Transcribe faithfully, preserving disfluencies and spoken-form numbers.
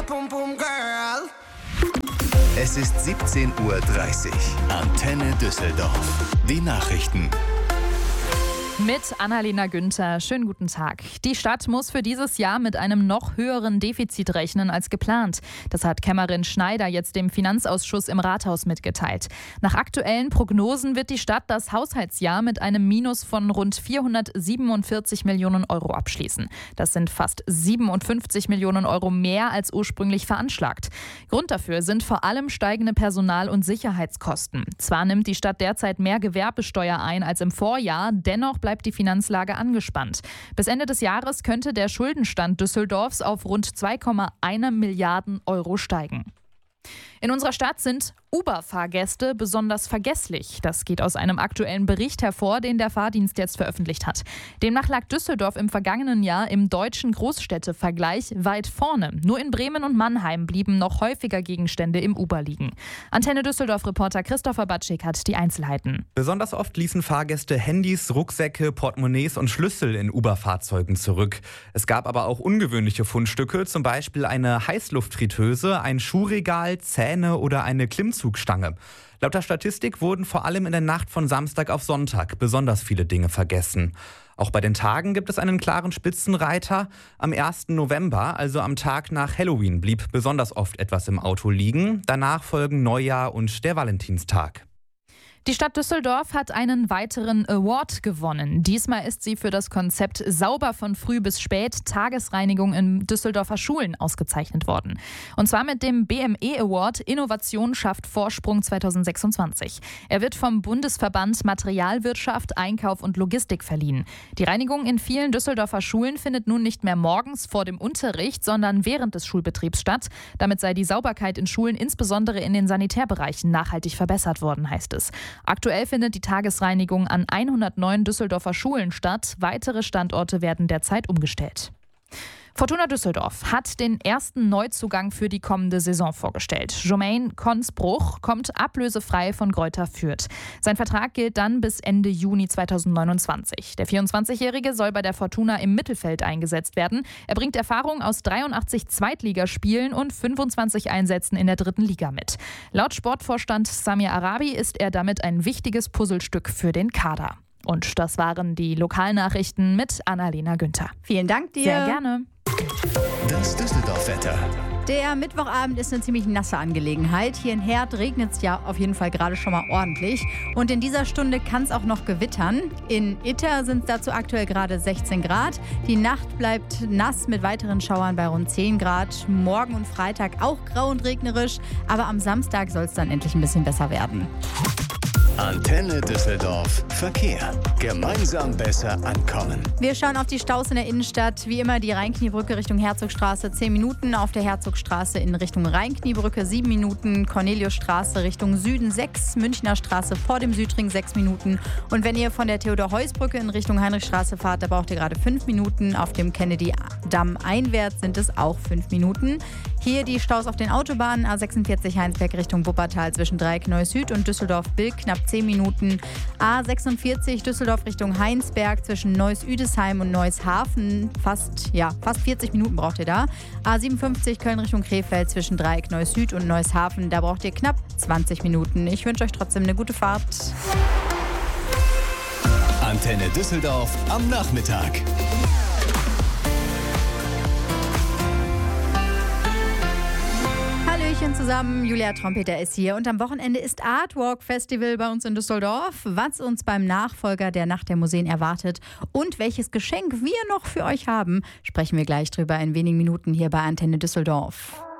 pum pum girl. Es ist siebzehn Uhr dreißig. Antenne Düsseldorf. Die Nachrichten. Mit Annalena Günther. Schönen guten Tag. Die Stadt muss für dieses Jahr mit einem noch höheren Defizit rechnen als geplant. Das hat Kämmerin Schneider jetzt dem Finanzausschuss im Rathaus mitgeteilt. Nach aktuellen Prognosen wird die Stadt das Haushaltsjahr mit einem Minus von rund vierhundertsiebenundvierzig Millionen Euro abschließen. Das sind fast siebenundfünfzig Millionen Euro mehr als ursprünglich veranschlagt. Grund dafür sind vor allem steigende Personal- und Sicherheitskosten. Zwar nimmt die Stadt derzeit mehr Gewerbesteuer ein als im Vorjahr, dennoch bleibt bleibt die Finanzlage angespannt. Bis Ende des Jahres könnte der Schuldenstand Düsseldorfs auf rund zwei Komma eins Milliarden Euro steigen. In unserer Stadt sind Uber-Fahrgäste besonders vergesslich. Das geht aus einem aktuellen Bericht hervor, den der Fahrdienst jetzt veröffentlicht hat. Demnach lag Düsseldorf im vergangenen Jahr im deutschen Großstädtevergleich weit vorne. Nur in Bremen und Mannheim blieben noch häufiger Gegenstände im Uber liegen. Antenne Düsseldorf-Reporter Christopher Batschik hat die Einzelheiten. Besonders oft ließen Fahrgäste Handys, Rucksäcke, Portemonnaies und Schlüssel in Uber-Fahrzeugen zurück. Es gab aber auch ungewöhnliche Fundstücke, zum Beispiel eine Heißluftfritteuse, ein Schuhregal, Zähne oder eine Klimmzugstange. Laut der Statistik wurden vor allem in der Nacht von Samstag auf Sonntag besonders viele Dinge vergessen. Auch bei den Tagen gibt es einen klaren Spitzenreiter. Am ersten November, also am Tag nach Halloween, blieb besonders oft etwas im Auto liegen. Danach folgen Neujahr und der Valentinstag. Die Stadt Düsseldorf hat einen weiteren Award gewonnen. Diesmal ist sie für das Konzept Sauber von früh bis spät Tagesreinigung in Düsseldorfer Schulen ausgezeichnet worden. Und zwar mit dem B M E Award Innovation schafft Vorsprung zweitausendsechsundzwanzig. Er wird vom Bundesverband Materialwirtschaft, Einkauf und Logistik verliehen. Die Reinigung in vielen Düsseldorfer Schulen findet nun nicht mehr morgens vor dem Unterricht, sondern während des Schulbetriebs statt. Damit sei die Sauberkeit in Schulen, insbesondere in den Sanitärbereichen, nachhaltig verbessert worden, heißt es. Aktuell findet die Tagesreinigung an hundertneun Düsseldorfer Schulen statt. Weitere Standorte werden derzeit umgestellt. Fortuna Düsseldorf hat den ersten Neuzugang für die kommende Saison vorgestellt. Jermaine Konsbruch kommt ablösefrei von Greuther Fürth. Sein Vertrag gilt dann bis Ende Juni zweitausendneunundzwanzig. Der vierundzwanzigjährige soll bei der Fortuna im Mittelfeld eingesetzt werden. Er bringt Erfahrung aus dreiundachtzig Zweitligaspielen und fünfundzwanzig Einsätzen in der dritten Liga mit. Laut Sportvorstand Samir Arabi ist er damit ein wichtiges Puzzlestück für den Kader. Und das waren die Lokalnachrichten mit Annalena Günther. Vielen Dank dir. Sehr gerne. Das Düsseldorf-Wetter. Der Mittwochabend ist eine ziemlich nasse Angelegenheit. Hier in Herd regnet es ja auf jeden Fall gerade schon mal ordentlich. Und in dieser Stunde kann es auch noch gewittern. In Itter sind es dazu aktuell gerade sechzehn Grad. Die Nacht bleibt nass mit weiteren Schauern bei rund zehn Grad. Morgen und Freitag auch grau und regnerisch. Aber am Samstag soll es dann endlich ein bisschen besser werden. Antenne Düsseldorf. Verkehr. Gemeinsam besser ankommen. Wir schauen auf die Staus in der Innenstadt. Wie immer die Rheinkniebrücke Richtung Herzogstraße zehn Minuten. Auf der Herzogstraße in Richtung Rheinkniebrücke sieben Minuten. Corneliusstraße Richtung Süden sechs. Münchner Straße vor dem Südring sechs Minuten. Und wenn ihr von der Theodor-Heuss-Brücke in Richtung Heinrichstraße fahrt, da braucht ihr gerade fünf Minuten. Auf dem Kennedy-Damm einwärts sind es auch fünf Minuten. Hier die Staus auf den Autobahnen. A sechsundvierzig Heinsberg Richtung Wuppertal zwischen Dreieck-Neues Süd und Düsseldorf-Bilk knapp zehn Minuten. A sechsundvierzig Düsseldorf Richtung Heinsberg zwischen Neuss-Üdesheim und Neuss-Hafen. Fast, ja, fast vierzig Minuten braucht ihr da. A siebenundfünfzig Köln Richtung Krefeld zwischen Dreieck-Neues Süd und Neuss-Hafen. Da braucht ihr knapp zwanzig Minuten. Ich wünsche euch trotzdem eine gute Fahrt. Antenne Düsseldorf am Nachmittag. Hallöchen zusammen, Julia Trompeter ist hier und am Wochenende ist Artwalk Festival bei uns in Düsseldorf. Was uns beim Nachfolger der Nacht der Museen erwartet und welches Geschenk wir noch für euch haben, sprechen wir gleich drüber in wenigen Minuten hier bei Antenne Düsseldorf.